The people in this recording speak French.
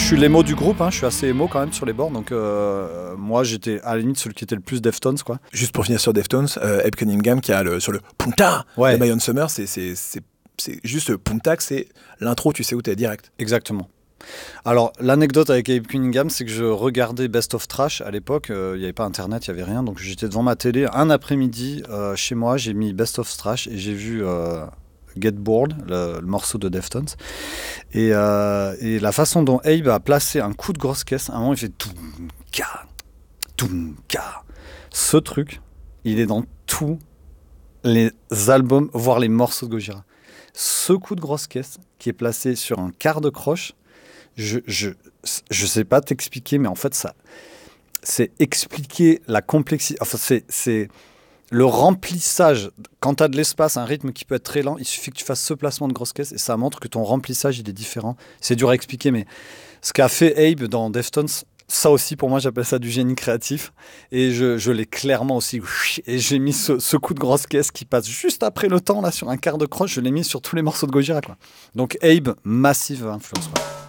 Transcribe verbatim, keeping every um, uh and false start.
suis l'émo du groupe, hein, je suis assez émo quand même sur les bords, donc euh, moi j'étais à la limite celui qui était le plus Deftones, quoi. Juste pour finir sur Deftones, euh, Abe Cunningham qui a le, sur le Punta ouais. de Mayon Summer, c'est, c'est, c'est, c'est juste le Punta, c'est l'intro, tu sais où t'es direct. Exactement. Alors, l'anecdote avec Abe Cunningham, c'est que je regardais Best of Trash à l'époque. Il euh, n'y avait pas Internet, il n'y avait rien. Donc, j'étais devant ma télé. Un après-midi, euh, chez moi, j'ai mis Best of Trash et j'ai vu euh, Get Bored, le, le morceau de Deftones. Et, euh, et la façon dont Abe a placé un coup de grosse caisse, à un moment, il fait Toumka, Toumka. Ce truc, il est dans tous les albums, voire les morceaux de Gojira. Ce coup de grosse caisse qui est placé sur un quart de croche, Je, je, je sais pas t'expliquer, mais en fait, ça, c'est expliquer la complexité. Enfin, c'est, c'est le remplissage. Quand tu as de l'espace, un rythme qui peut être très lent, il suffit que tu fasses ce placement de grosse caisse et ça montre que ton remplissage, il est différent. C'est dur à expliquer, mais ce qu'a fait Abe dans Deftones, ça aussi, pour moi, j'appelle ça du génie créatif. Et je, je l'ai clairement aussi. Et j'ai mis ce, ce coup de grosse caisse qui passe juste après le temps, là, sur un quart de croche. Je l'ai mis sur tous les morceaux de Gojira, quoi. Donc, Abe, massive influence, quoi.